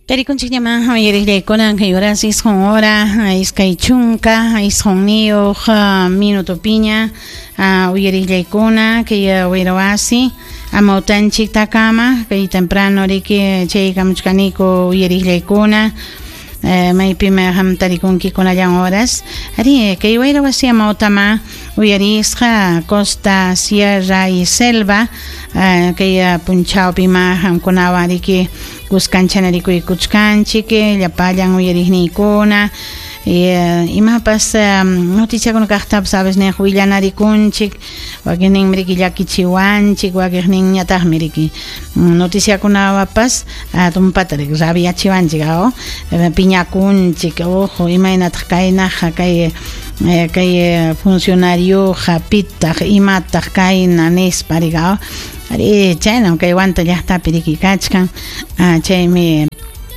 Tarikunchikllama yariqlaykunan kay horasis hora iskay chunka ishonniyo minuto piña uyariqlaykuna kay wirawasi amautanchik takama kay temprano riki chay kamuchkaniko uyariqlaykuna maypima hamtarikunki kunayan horas ari kay wirawasi amautama uyarisqa costa sierra y selva kay punchawpima hamkunawan riki kuskanchanarik kuchkanchik llapayan uyariqniykuna imapas noticiakuna kaqtapas sabes nin willanarikunchik wakinninmi riki llakichiwanchik wakinninñataqmi riki noticiakunawapas tumpata riki rabiachiwanchik piñakunchik ojo imaynataq kaynaqa kay funcionarioqa pitaq imataq kayna nispa riki ari chayna kay wanta llaqtapi riki kachkan chaymi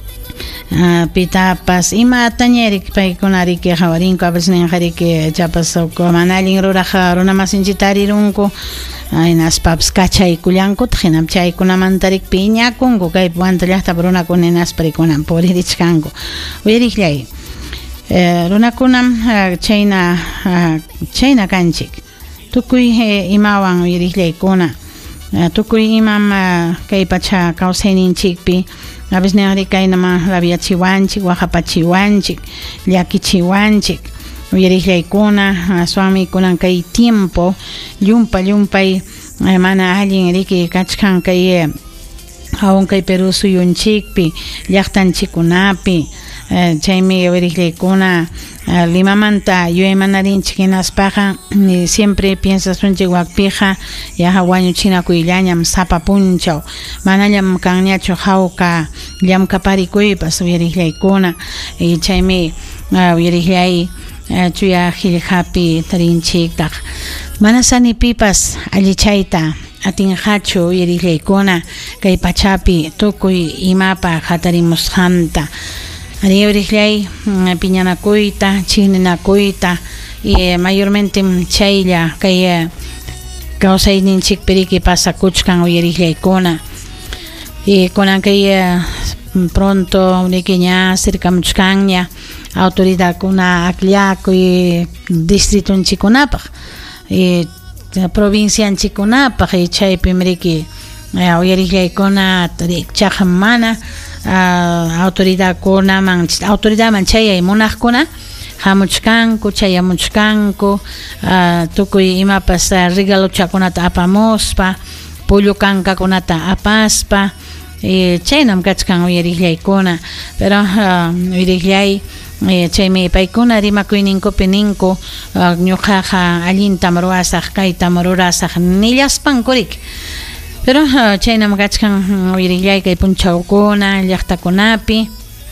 pitapas imatañerik paykuna riki hawarinku apas ninqa riki chapas manallin ruraq runamasinchik tarirunku hinaspapas kachaykullankutaq hinam chaykunamantarik piñakunku kay wanta llaqtapi runakuna hinaspa rikunan puririchkanku uyariqllay runakunam chayna kanchik tukuy imawan uyariqllaykuna tukuy imam kay pacha kawsayninchikpi a veces nari kaynama rabiachiwanchik wahapachiwanchik llakichiwanchik uyariqllaykuna aswanmikunan kay tiempo llumpay mana allin riki kachkan kay hawan kay Perú suyunchikpi llaqtanchikunapi chaymi uyariqllaykuna limamanta yuyaymanarinchik hinaspaqa siempre piensasunchik wakpiqa yaha wañuchinakuyllañam sapa punchaw manallam kanñachu hawka llamkaparikuypas uyariqllaykuna chaymi uyariqllay chuya qillqapi tarinchiktaq mana sanipipas allichayta atinqachu uyariqllaykuna kay pachapi tukuy imapa hatarimusqanta ari uyariqllay piñanakuyta chigninakuyta mayormente chaylla kay kawsayninchikpi riki pasakuchkan uyariqllaykuna kunan kay pronto riki ña cercamuchkanña autoridadkuna akllakuy distritunchikkunapaq provincianchikkunapaq chaypim riki uyariqllaykuna rikchaq mana autoridadman chayay munaqkuna hamuchkanku chayamuchkanku tukuy imapas regaluchakunata apamuspa pullu kankakunata apaspa chaynam kachkan uyariqllaykuna pero uyariqllay chaymi paykuna rimakuyninkupi ninku ñuqaqa allintam ruwasaq kaytam rurasaq nillaspanku riki pero chaynam kachkan uyariqllay kay punchawkuna llaqtakunapi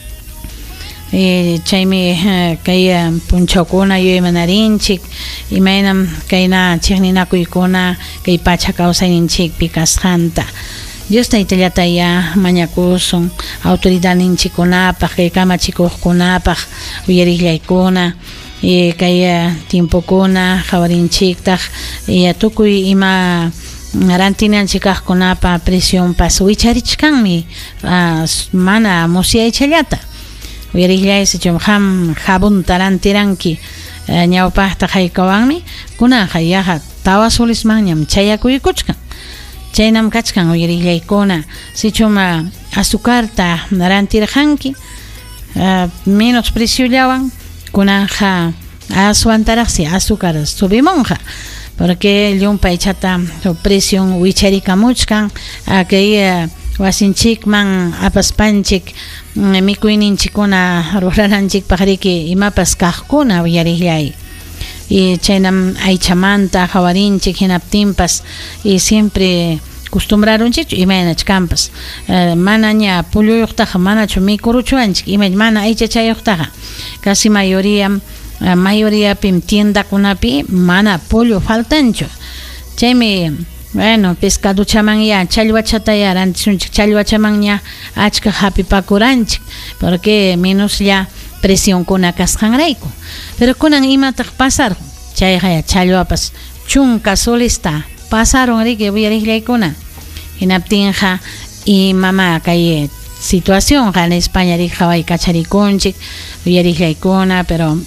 chaymi kay punchawkuna yuyaymanarinchik imaynam kayna chiqninakuykuna kay pacha kawsayninchikpi kasqanta Dios taytallataya mañakusun autoridadninchikkunapaq kay kamachikuqkunapaq uyariqllaykuna kay tiempokuna hawarinchiktaq tukuy ima rantinanchik kaqkunapa presionpas wicharichkanmi mana musyaychallata uyariqllay sichum jabunta rantiranki ñawpaqta haykawanmi kunaqa yaqa tawa solismanñam chayakuykuchkan chaynam kachkan uyariqllaykuna sichum azucarta rantirqanki menos presiollawan kunaqa aswantaraqsi azúcar subimunqa porque llumpay chata presión wicharikamuchkan kay wasinchikman apaspanchik mikuyninchikkuna ruraranchikpaq riki imapas kaqkuna uyariqllay chaynam aychamanta hawarinchik hinaptinpas siempre acostumbrarunchik imaynachkanpas manaña pulluyuqtaqa manachu mikuruchuanchik imay mana aychachayuqtaqa casi mayoría pim tiendakunapi mana pollo faltanchu chaymi bueno pescado chamanña challwachataya rantisunchik challwachamanña achka hapipakuranchik porque menoslla presionkuna kasqanrayku pero kunan imataq pasar chayqa challwapas chunka solista pasaron riki uyariqllaykuna hinaptinqa y mama kay situación en España rik hawai kacharikunchik uyariklaykuna pero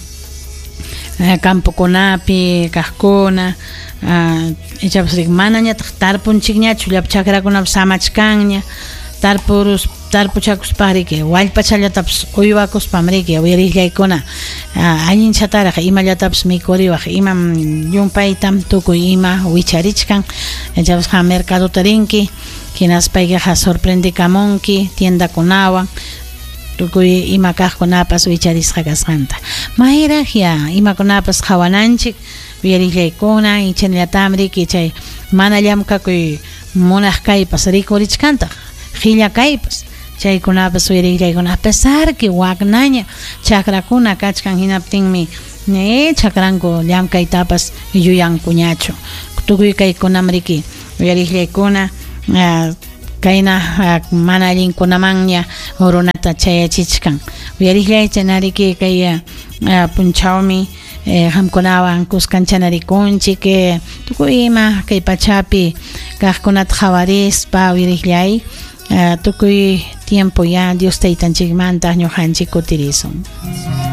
campokunapi kajkuna ichapas rik mana ñataq tarpunchikñachu llap chakrakunapas samachkanña tarpuchakuspaq riki wallpachallatapas uywakuspam riki uyariklaykuna allin chataraq imallatapas mikuriwaq ima yumpaytam tukuy ima wicharichkan ichapas qa mercadota rinki hinaspayqa sorprendikamunki tiendakunawan tukuy ima kaqkunapas wicharisqa kasqanta mayraq ya imakunapas qawananchik uyariklaykuna ichanallatam riki chay mana llamkakuy munaq kaypas rikurichkantaq qilla kaypas chaykunapas uyariklaykuna a pesar que waqnaña chakrakuna kachkan hinaptinmi chakranku llamkaytapas yuyankuñachu tukuy kaykunam riki uyariklaykuna kayna mana allinkunamanña runata chayachichkan uyariklaychana riki kay punchawmi hamkunawan kuskancharikunchik tukuy ima kay pachapi kaqkunata qawarispa uyariklay tukuy tiempo ya Dios taytanchikmanta ñuqanchik kutirisun.